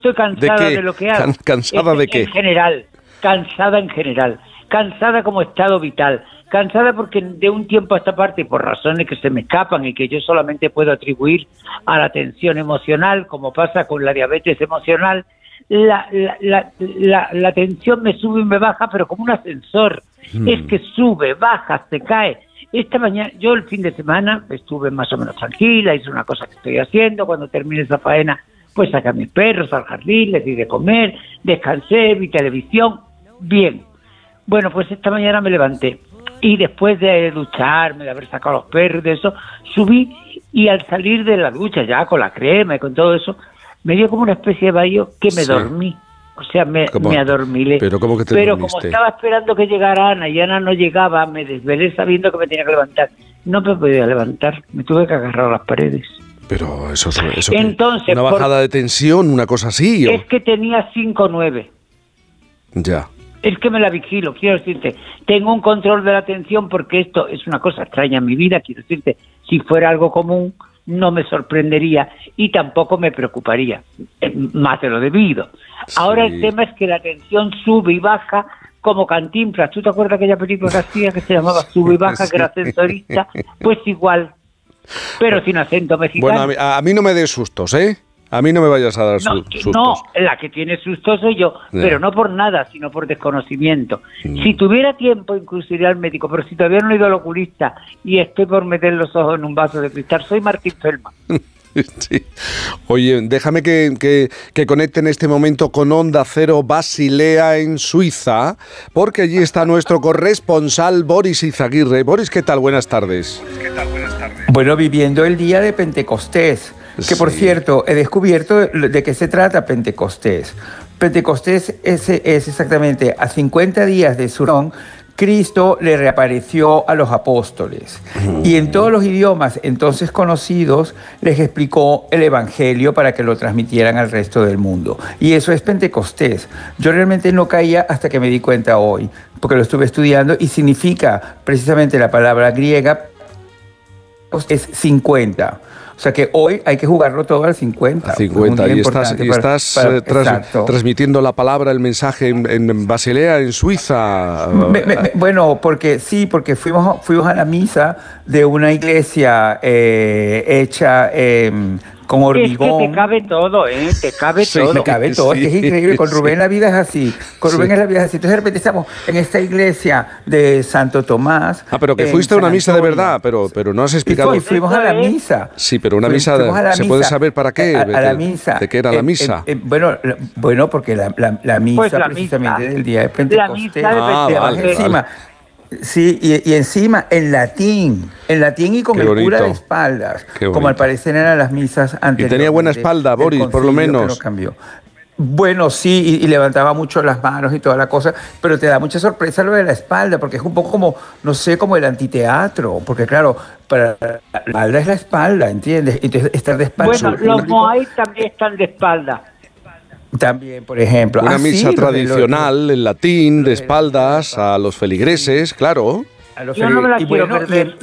Estoy cansada de lo que hago. ¿Cansada de qué? En general, cansada como estado vital, cansada porque de un tiempo a esta parte, por razones que se me escapan y que yo solamente puedo atribuir a la tensión emocional, como pasa con la diabetes emocional, la tensión me sube y me baja, pero como un ascensor. Es que sube, baja, se cae. Esta mañana, yo el fin de semana estuve más o menos tranquila, hice una cosa que estoy haciendo, cuando termine esa faena, pues saqué a mis perros al jardín, les di de comer, descansé, vi televisión, bien. Bueno, pues esta mañana me levanté y después de ducharme, de haber sacado los perros, de eso, subí y al salir de la ducha ya con la crema y con todo eso, me dio como una especie de vahío que me dormí. O sea, me adormilé. Pero ¿cómo que te dormiste? Como estaba esperando que llegara Ana y Ana no llegaba, me desvelé sabiendo que me tenía que levantar. No me podía levantar, me tuve que agarrar a las paredes. Pero eso entonces, una bajada de tensión, una cosa así. Es que tenía 5-9. Ya. Es que me la vigilo, quiero decirte. Tengo un control de la tensión porque esto es una cosa extraña en mi vida, quiero decirte. Si fuera algo común, no me sorprendería y tampoco me preocuparía, más de lo debido. Sí. Ahora el tema es que la tensión sube y baja como Cantinflas. ¿Tú te acuerdas de aquella película que hacía que se llamaba Sube y Baja, que era ascensorista? Pues igual, pero sin acento mexicano. Bueno, a mí no me des sustos, ¿eh? A mí no me vayas a dar sustos. No, la que tiene sustos soy yo, pero no por nada, sino por desconocimiento. Si tuviera tiempo, incluso iría al médico, pero si todavía no he ido al oculista y estoy por meter los ojos en un vaso de cristal, soy Martín Feldman. Sí. Oye, déjame que conecte en este momento con Onda Cero Basilea en Suiza, porque allí está nuestro corresponsal Boris Izaguirre. Boris, ¿qué tal? Buenas tardes. Bueno, viviendo el día de Pentecostés. Que por cierto, he descubierto de qué se trata Pentecostés. Pentecostés es exactamente a 50 días de su resurrección, Cristo le reapareció a los apóstoles. Y en todos los idiomas entonces conocidos les explicó el Evangelio para que lo transmitieran al resto del mundo. Y eso es Pentecostés. Yo realmente no caía hasta que me di cuenta hoy, porque lo estuve estudiando y significa precisamente la palabra griega es 50. O sea que hoy hay que jugarlo todo al 50. 50. Y estás transmitiendo la palabra, el mensaje en Basilea, en Suiza. Bueno, porque fuimos a la misa de una iglesia hecha con hormigón. Es que te cabe todo, te cabe todo. Me cabe todo, es increíble. Con Rubén la vida es así. La vida es así. Entonces de repente estamos en esta iglesia de Santo Tomás. Pero que fuiste a una misa de verdad, pero no has explicado. Fuimos a la misa. Sí, pero una misa, ¿se puede saber para qué? A la misa. ¿De qué era la misa? Bueno, porque la misa pues precisamente del día de Pentecostés. Encima. Sí, y encima en latín y con el cura de espaldas, como al parecer eran las misas anteriores. Y tenía buena espalda, Boris, por lo menos. No cambió. Bueno, sí, y levantaba mucho las manos y toda la cosa, pero te da mucha sorpresa lo de la espalda, porque es un poco como, no sé, como el antiteatro, porque claro, para la espalda es la espalda, ¿entiendes? Entonces estar de espalda... Bueno, los moai también están de espalda. También, por ejemplo. Una misa tradicional en latín, de espaldas, a los feligreses, claro. Yo no me la quiero perder.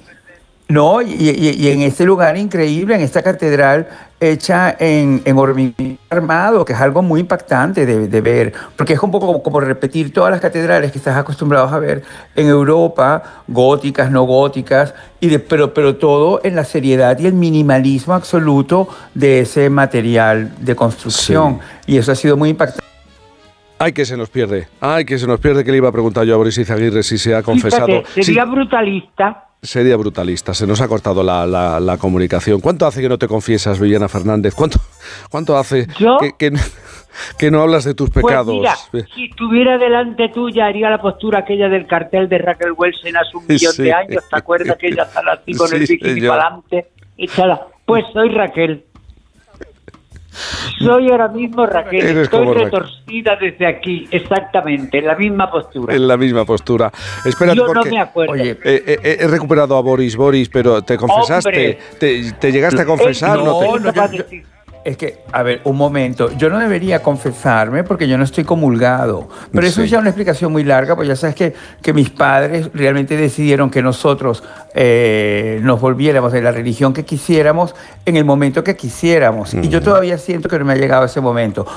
Y en este lugar increíble, en esta catedral hecha en hormigón armado, que es algo muy impactante de ver, porque es un poco como repetir todas las catedrales que estás acostumbrados a ver en Europa, góticas, no góticas, pero todo en la seriedad y el minimalismo absoluto de ese material de construcción. Sí. Y eso ha sido muy impactante. Ay, que se nos pierde, que le iba a preguntar yo a Boris Izaguirre si se ha confesado. Fíjate, sería brutalista. Sería brutalista, se nos ha cortado la comunicación. ¿Cuánto hace que no te confiesas, Viviana Fernández? ¿Cuánto hace que no hablas de tus pecados? Pues mira, si estuviera delante tuya haría la postura aquella del cartel de Raquel Welsen hace un millón de años. ¿Te acuerdas que ella sale así con el bikini para adelante? Pues soy Raquel. Soy ahora mismo Raquel, estoy retorcida desde aquí, exactamente, en la misma postura. En la misma postura. Espérate, yo no me acuerdo. Oye, he recuperado a Boris, pero ¿te confesaste? ¿Te llegaste a confesar? Es que, a ver, un momento, yo no debería confesarme porque yo no estoy comulgado, pero eso es ya una explicación muy larga, pues ya sabes que mis padres realmente decidieron que nosotros nos volviéramos de la religión que quisiéramos en el momento que quisiéramos, y yo todavía siento que no me ha llegado ese momento.